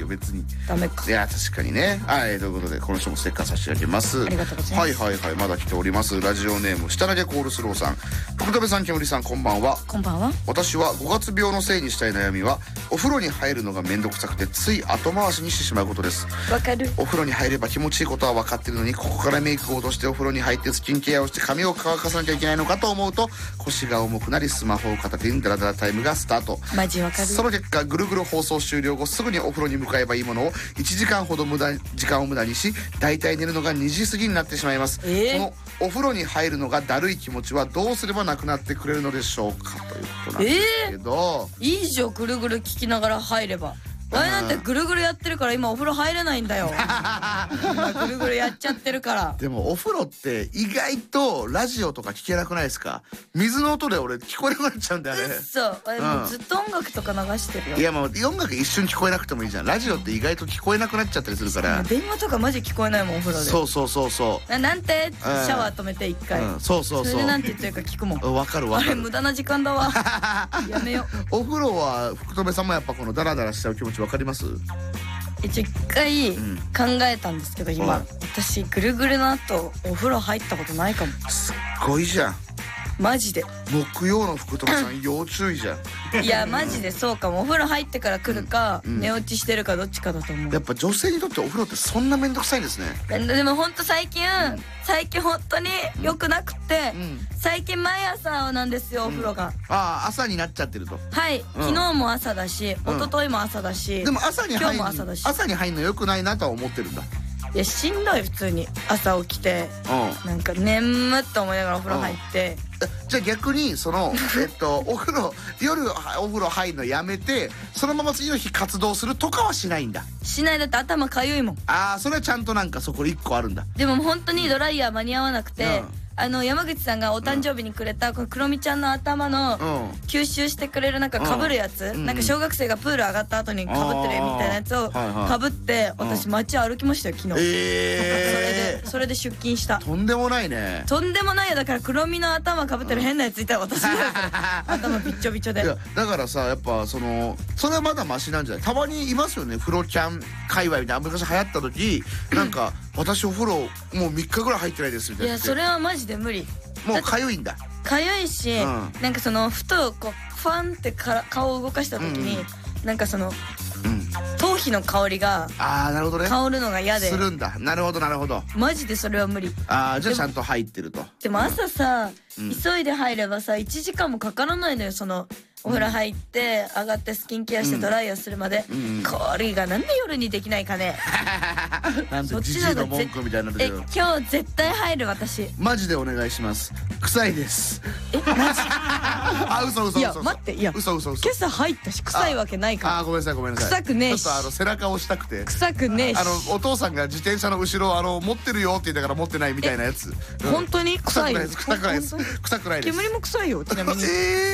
別に。 ダメか。 いや確かにね。はい、ということでこの人もステッカー差し上げます。 ありがとうございます。 はいはいはい、まだ来ております。ラジオネーム下投げコールスローさん。福留さん、煙さん、こんばんは。 こんばんは。 私は5月病のせいにしたい悩みは、お風呂に入るのがめんどくさくてつい後回しにしてしまうことです。 わかる。 お風呂に入れば気持ちいいことは分かってるのに、ここからメイクを落としてお風呂に入ってスキンケアをして髪を乾かさなきゃいけないのかと思うと、腰が重くなりスマホを片手にダラダラタイムがスタート。 マジわかる。 その結果、ぐるぐる放送終了後すぐにお風呂に向かえばいいものを1時間ほど時間を無駄にし、だいたい寝るのが2時過ぎになってしまいます。このお風呂に入るのがだるい気持ちはどうすればなくなってくれるのでしょうか、ということなんですけど、 いいじゃん、ぐるぐる聞きながら入れば。わいなんてぐるぐるやってるから今お風呂入れないんだよ。今ぐるぐるやっちゃってるから。 でもお風呂って意外とラジオとか聞けなくないですか？水の音で俺聞こえなくなっちゃうんだよね。 そう、もうずっと音楽とか流してるよ。 いやもう音楽一瞬聞こえなくてもいいじゃん。ラジオって意外と聞こえなくなっちゃったりするから。 電話とかマジ聞こえないもん、お風呂で。 そうそうそうそう。 なんてシャワー止めて一回。 そうそうそう。 それでなんて言ってるか聞くもん。 わかるわかる。 あれ無駄な時間だわ。やめよう。お風呂は福留さんもやっぱこのダラダラしちゃう気持ちわかります？ 一回考えたんですけど、今私ぐるぐるの後お風呂入ったことないかも。 すっごいじゃんマジで。 木曜の福留さん要注意じゃん。 いやマジでそうかも。お風呂入ってから来るか、寝落ちしてるかどっちかだと思う。 やっぱ女性にとってお風呂ってそんな面倒くさいんですね。 でもほんと最近本当に良くなくて、最近毎朝なんですよ、お風呂が。 ああ、朝になっちゃってると。 はい、昨日も朝だし、一昨日も朝だし、 でも朝に入るの良くないなとは思ってるんだ。 いやしんどい、普通に朝起きてなんか眠っと思いながらお風呂入って。 じゃあ逆にそのお風呂夜お風呂入るのやめてそのまま次の日活動するとかはしないんだ。 しない。だって頭かゆいもん。 ああ、それはちゃんとなんかそこ1個あるんだ。 でも本当にドライヤー間に合わなくて、山口さんがお誕生日にくれたこのクロミちゃんの頭の吸収してくれるなんか被るやつ、なんか小学生がプール上がった後に被ってるみたいなやつを被って私街歩きましたよ昨日。それで出勤した。 とんでもないね。 とんでもないよ。だからクロミの頭被ってる変なやついたら私だよ。頭びっちょびちょで。 いやだからさ、やっぱそれはまだマシなんじゃない？たまにいますよね、風呂ちゃん界隈みたいな。昔流行った時なんか私お風呂もう3日ぐらい入ってないですみたいな。 いやそれはマジで無理。 もうかゆいんだ。 かゆいし、なんかふとこうファンって顔を動かした時に、なんか頭皮の香りがなるほどね、 香るのが嫌でするんだ。なるほどなるほど。 マジでそれは無理。 じゃあちゃんと入ってると。 でも朝さ、急いで入ればさ1時間もかからないのよ。お風呂入って上がってスキンケアしてドライヤーするまで。これがなんで夜にできないかね。 なんでジジイの文句みたいになってる。 今日絶対入る私。 マジでお願いします。臭いです。 マジ？ 嘘。 いや待って、いや嘘。 今朝入ったし臭いわけないから。 ごめんなさい。 臭くねえし。 ちょっと背中を押したくて。 臭くねえし。 お父さんが自転車の後ろ持ってるよって言ったから持ってないみたいなやつ。 本当に臭い？ 臭くないです。 煙も臭いよちなみに。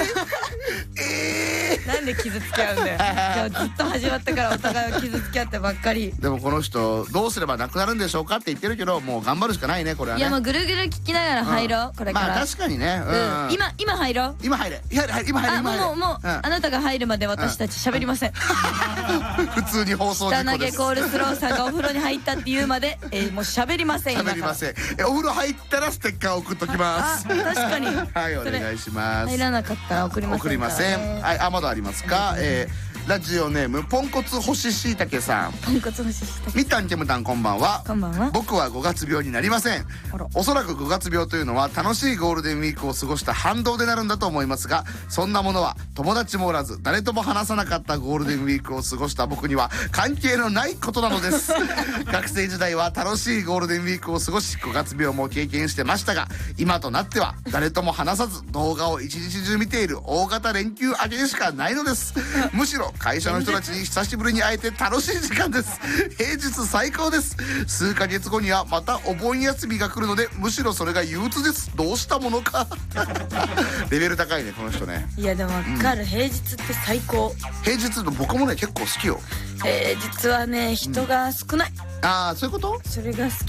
なんで傷つき合うんだよ。いやずっと始まったからお互いを傷つき合ってばっかり。 でもこの人どうすればなくなるんでしょうかって言ってるけど、もう頑張るしかないねこれはね。 いやもうぐるぐる聞きながら入ろうこれから。 まあ確かにね。 今入ろう。今入れ。もうあなたが入るまで私たち喋りません。 普通に放送事故です。 下投げコールスローさんがお風呂に入ったって言うまでもう喋りません。 喋りません。お風呂入ったらステッカー送っときます。 確かに。 はい、お願いします。 入らなかったら送りません。 送りません。はい、まだありますか？ラジオネームポンコツ干ししいたけさん。 ポンコツ干ししいたけ。 みたんけむたんこんばんは。 こんばんは。 僕は5月病になりません。おそらく5月病というのは楽しいゴールデンウィークを過ごした反動でなるんだと思いますが、そんなものは友達もおらず誰とも話さなかったゴールデンウィークを過ごした僕には関係のないことなのです。学生時代は楽しいゴールデンウィークを過ごし5月病も経験してましたが、今となっては誰とも話さず動画を一日中見ている大型連休明けでしかないのです。むしろ会社の人たちに久しぶりに会えて楽しい時間です。平日最高です。数ヶ月後にはまたお盆休みが来るので、むしろそれが憂鬱です。どうしたものか。レベル高いねこの人ね。 いやでも分かる、平日って最高。 平日の僕もね結構好きよ。 平日はね人が少ない。 そういうこと？ それが好きです。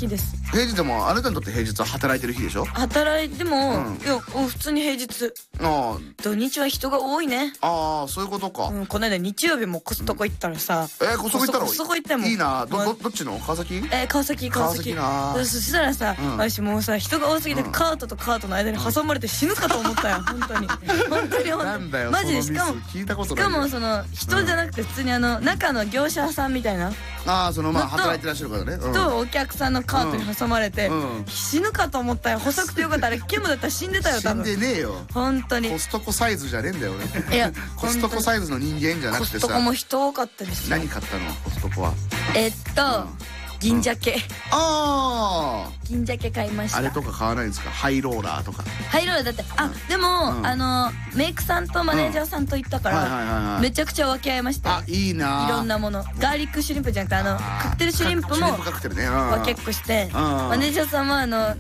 平日でもあなたにとって平日は働いてる日でしょ。 働いても、いや普通に平日。 あ土日は人が多いね。 あ、そういうことか。 この間日曜日もコストコ行ったらさ。 コストコ行ったの？ コストコ行ってもいいな。どっちの？川崎？ 川崎な。そしたらさ、私もうさ、人が多すぎてカートとカートの間に挟まれて死ぬかと思ったよ。本当になんだよマジで。しかも聞いたことない。 しかもその人じゃなくて普通に中の業者さんみたいな。 その働いてらっしゃる方ね。 とお客さんのカートに挟まれて死ぬかと思ったよ。細くてよかった。あれケムだったら死んでたよ多分。 死んでねえよ。 本当に。 コストコサイズじゃねえんだよ俺。 いやコストコサイズの人間じゃなくてさ。 コストコも人多かったですよ。 何買ったのコストコは？ 銀鮭。銀鮭買いました。 あれとか買わないんですか？ハイローラーとか。 ハイローラーだってでもメイクさんとマネージャーさんと行ったからめちゃくちゃ分け合いましたよ。 いいな。 いろんなもの。ガーリックシュリンプじゃなくてカクテルシュリンプも分けっこして、マネージャーさんは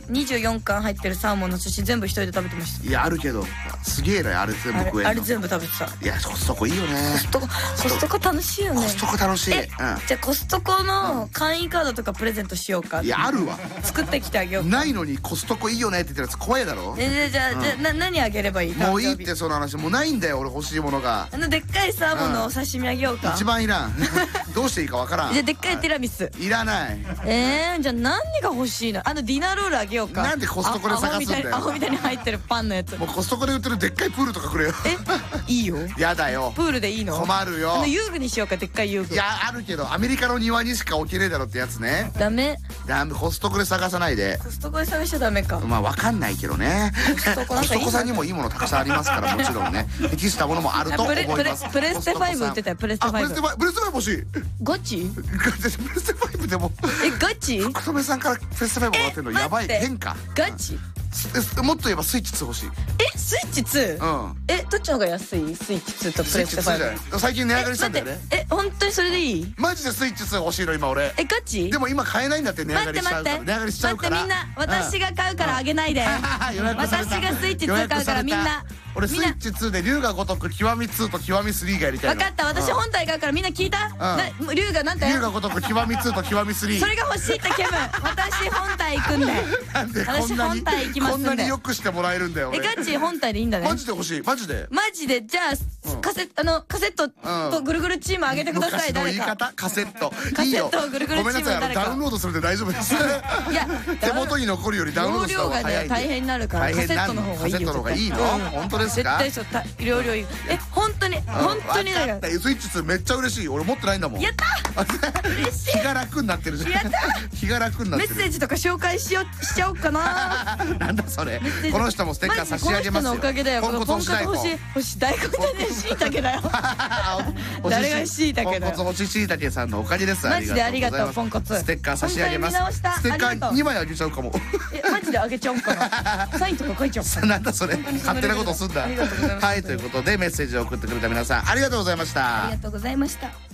24貫入ってるサーモンの寿司全部一人で食べてました。 いやあるけどすげえな。あれ全部食えるの。 あれ全部食べてた。 いやコストコいいよね。 コストコ楽しいよね。 コストコ楽しい。じゃあコストコの会員カードとかプレゼントしようか。 いやあるわ。 作ってきてあげよう。 ないのにコストコいいよねって言ってるやつ怖いだろ。 じゃあ何あげればいい？ もういいってその話。もうないんだよ俺欲しいものが。 でっかいサーモンのお刺身あげようか。 一番いらん。どうしていいかわからん。 じゃあでっかいティラミスいらない。 じゃあ何が欲しいの？ディナーロールあげようか。 なんでコストコで探すんだよ。 アホみたいに入ってるパンのやつ。 もうコストコで売ってるでっかいプールとかくれよ。 いいよ。 やだよ。 プールでいいの？ 困るよ。 遊具にしようか。でっかい遊具。 いやあるけどアメリカの庭にしか置けねえだろってやつね。 ダメ。 コストコで探さないで。 コストコで探しちゃダメか。 まあわかんないけどね。コストコさんにもいいものたくさんありますからもちろんね。適したものもあると思います。 プレステ5売ってたよ。プレステ5。 プレステ5欲しい。 ガチ？ プレステ5でもガチ？ 琴音さんからプレステ5もらってんのやばい。変か。 ガチ？ もっと言えばスイッチ2欲しい。 スイッチ 2？ どっちの方が安い？スイッチ2とプレステ5。 最近値上がりしたんだよね。 本当にそれでいい？ マジでスイッチ2欲しいの今俺。 ガチ？ でも今買えないんだって。値上がりしちゃうから。値上がりしちゃうから。 待ってみんな私が買うからあげないで。私がスイッチ2買うからみんな。 俺スイッチ2で龍が如く極み2と極み3がやりたいの。 分かった。私本体買うからみんな聞いた？龍がなんて？ 龍が如く極み2と極み3。 それが欲しいってケム。私本体行くんで。 なんで私本体行きますんで。 こんなによくしてもらえるんだよ。 ガチ本体でいいんだね。 マジで欲しい。マジで。 マジで。じゃあカセットとぐるぐるチームあげてください。誰か。 カセット。 カセットぐるぐるチーム誰か。 ごめんなさい。ダウンロードするんで大丈夫です。いや手元に残るよりダウンロードした方が早い。 容量がね大変になるからカセットの方がいいよ。 カセットの方がいいの？本当ですか？ 絶対そう。容量いい。本当にだから。 スイッチ2めっちゃ嬉しい。俺持ってないんだもん。 やった嬉しい。 気が楽になってるじゃん。 やった気が楽になってる。 メッセージとか紹介しちゃおうかな。 なんだそれ。この人もステッカー差し上げますよ。 この人のおかげだよ。 ポンコツ欲しい。大根じゃねえ。しいたけだよ。誰がしいたけだよ。 ポンコツ欲しいしいたけさんのおかげです。 マジでありがとうポンコツ。 ステッカー差し上げます。ステッカー2枚あげちゃうかも。 マジであげちゃおうかな。サインとか書いちゃおうかな。 なんだそれ。勝手なことすんだ。はいということでメッセージを送ってくれた皆さんありがとうございました。 ありがとうございました。